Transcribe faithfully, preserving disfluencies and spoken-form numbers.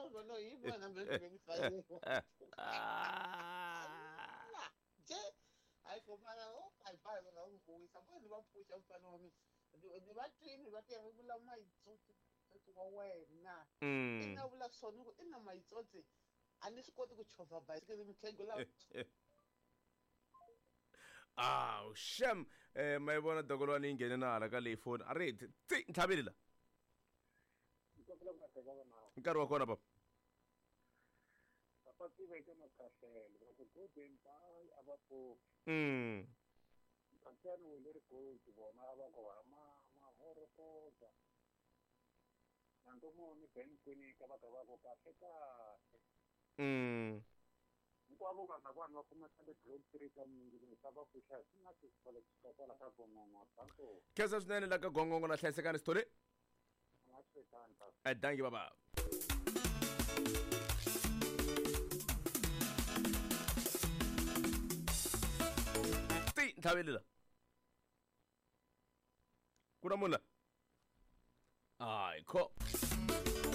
no no iba na mbengifayile ah je ay kumara o ay pa na ngikuwisa manje baphusha mfana wami ndibathini bathi ngibula mayitsotsi tsotssi wa wena ina vula kusona ku ina mayitsotsi a ni swi koti ku chovha bayisikili mithengo la ah shem eh mayibona dokolwane ingene nala ka le phone are tsi ntlhabile la nkarhi wa kona papa papa ti veke makahlelo va ku godempa abapo mm katsana wo le ko ti bona aba ko ama ma horo ko ja nanto mo ni ben kuni ka ba ka ba ko ka feta mm nkwabo ka na kwana kuma tande drop three ka mingi ni saba ku sha sina ku pala ka pala ka bongo tanto kesa swinene la ka gongongo na hlayisekani sithole eh dangi baba ti nthavelela kuna munhu la ay kho